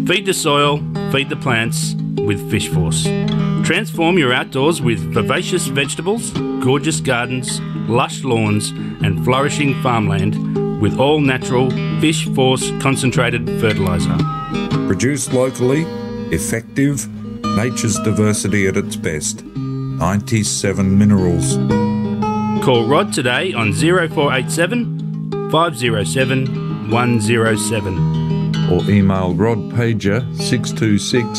Feed the soil, feed the plants with Fish Force. Transform your outdoors with vivacious vegetables, gorgeous gardens, lush lawns and flourishing farmland with all natural Fish Force concentrated fertiliser. Produced locally, effective, nature's diversity at its best. 97 minerals. Call Rod today on 0487 507 107. Or email rodpager626